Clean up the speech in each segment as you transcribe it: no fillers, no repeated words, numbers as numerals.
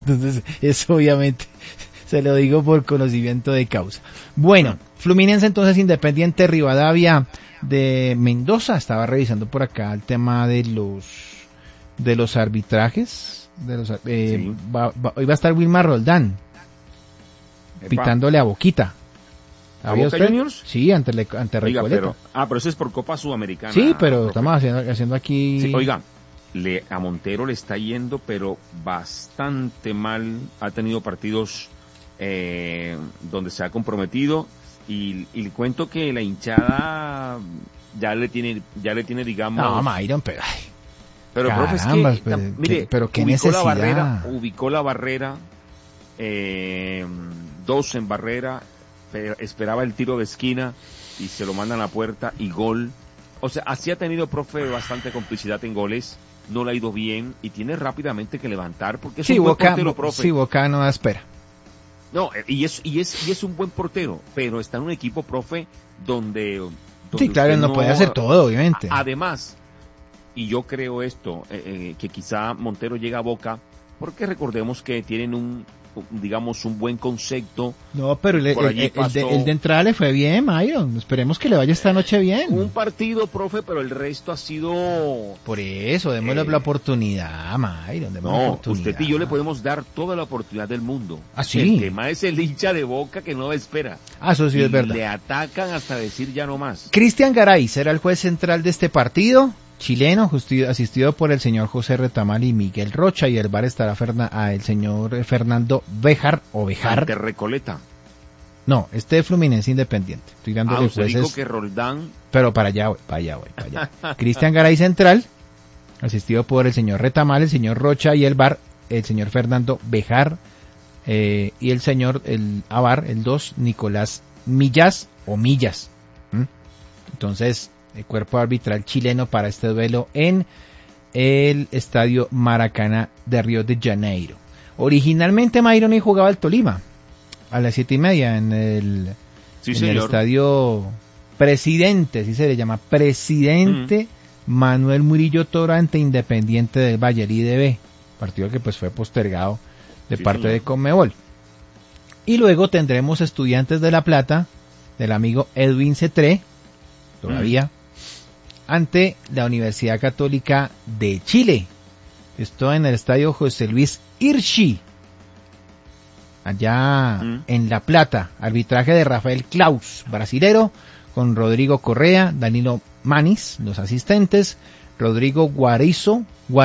Entonces, eso obviamente se lo digo por conocimiento de causa. Bueno, Fluminense entonces Independiente Rivadavia de Mendoza. Estaba revisando por acá el tema de los arbitrajes. Sí. Hoy va a estar Wilmar Roldán pitándole a Boquita. ¿A Boca Juniors? Sí, ante Recoleta. Pero eso es por Copa Sudamericana. Sí, pero estamos haciendo aquí... Sí, oiga, a Montero le está yendo, pero bastante mal. Ha tenido partidos donde se ha comprometido y le cuento que la hinchada ya le tiene digamos... No, Mayron, pero... Pero, carambas, profe, es que, mire, pero qué necesidad. Ubicó la barrera, 2 en barrera, esperaba el tiro de esquina y se lo mandan a la puerta y gol. O sea, así ha tenido, profe, bastante complicidad en goles, no le ha ido bien y tiene rápidamente que levantar porque es un buen portero, profe. Sí, Boca no da espera. No, y es un buen portero, pero está en un equipo, profe, donde sí, claro, no puede hacer todo, obviamente. Además, y yo creo esto, que quizá Montero llega a Boca, porque recordemos que tienen un buen concepto. No, pero el de entrada le fue bien, Mayron. Esperemos que le vaya esta noche bien. Un partido, profe, pero el resto ha sido... Por eso, démosle la oportunidad, Mayron. Usted y yo le podemos dar toda la oportunidad del mundo. ¿Ah, sí? El tema es el hincha de Boca que no espera. Eso sí es verdad. Le atacan hasta decir ya no más. Cristian Garay será el juez central de este partido. Chileno, asistido por el señor José Retamal y Miguel Rocha, y el VAR estará el señor Fernando Bejar o Bejar. De Recoleta. No, este es Fluminense Independiente. Estoy dándole usted dijo que Roldán. Pero para allá voy. Cristian Garay central, asistido por el señor Retamal, el señor Rocha y el VAR, el señor Fernando Bejar, y el AVAR, el 2, Nicolás Millas o Millas. Entonces, el cuerpo arbitral chileno para este duelo en el estadio Maracaná de Río de Janeiro. Originalmente Mayron jugaba al Tolima a las 7:30 en el estadio Presidente, así se le llama, Presidente Manuel Murillo Toro ante Independiente del Valle, el IDB, partido que pues fue postergado de parte de Conmebol. Y luego tendremos Estudiantes de La Plata del amigo Edwin Cetré, todavía, ante la Universidad Católica de Chile. Esto en el estadio José Luis Hirschi, allá en La Plata. Arbitraje de Rafael Klaus, brasilero, con Rodrigo Correa, Danilo Manis, los asistentes, Rodrigo Guarizo,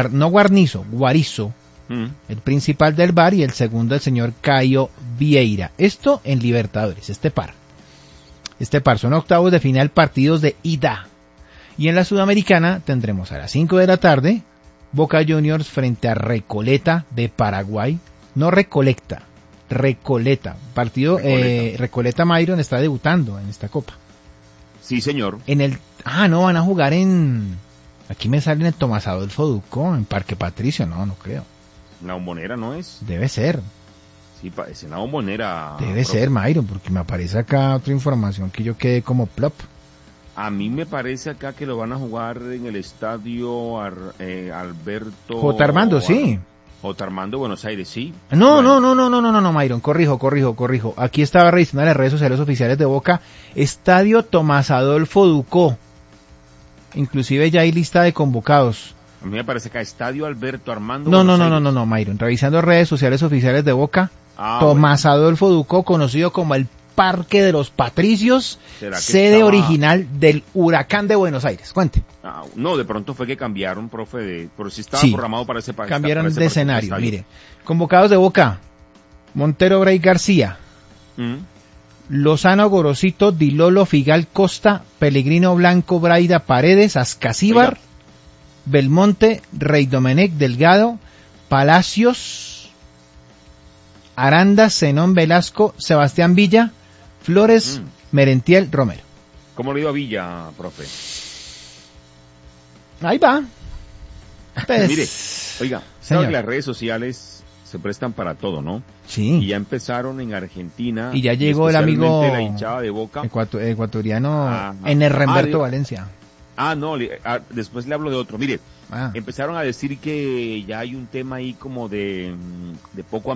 el principal del VAR, y el segundo el señor Caio Vieira. Esto en Libertadores, este par son octavos de final, partidos de ida. Y en la Sudamericana tendremos a las 5 de la tarde Boca Juniors frente a Recoleta de Paraguay. No Recoleta. Partido Recoleta Mayron está debutando en esta copa. Sí, señor. Van a jugar aquí me sale en el Tomás Adolfo Ducó, en Parque Patricio. No creo. La Bombonera no es. Debe ser. Sí, parece la Bombonera. Debe ser, Mayron, porque me aparece acá otra información que yo quedé como plop. A mí me parece acá que lo van a jugar en el estadio Alberto... J. Armando, sí. J. Armando, Buenos Aires, sí. No, Mayron, corrijo. Aquí estaba revisando las redes sociales oficiales de Boca. Estadio Tomás Adolfo Ducó. Inclusive ya hay lista de convocados. A mí me parece acá Estadio Alberto Armando. No, Mayron. Revisando redes sociales oficiales de Boca. Tomás Adolfo Ducó, conocido como el Parque de los Patricios, sede original del Huracán de Buenos Aires. Cuente. No, de pronto fue que cambiaron, profe, pero sí estaba programado para ese país. Cambiaron de escenario, mire. Convocados de Boca: Montero, Bray, García, Lozano, Gorosito, Dilolo, Figal, Costa, Pellegrino, Blanco, Braida, Paredes, Ascasíbar, Belmonte, Rey Domenech, Delgado, Palacios, Aranda, Zenón, Velasco, Sebastián Villa, Flores, Merentiel, Romero. ¿Cómo le iba a Villa, profe? Ahí va. Pues, mire, oiga, sabe que las redes sociales se prestan para todo, ¿no? Sí. Y ya empezaron en Argentina. Y ya llegó el amigo la hinchada de Boca. ecuatoriano en el Remberto Valencia. No, después le hablo de otro. Mire, empezaron a decir que ya hay un tema ahí como de poco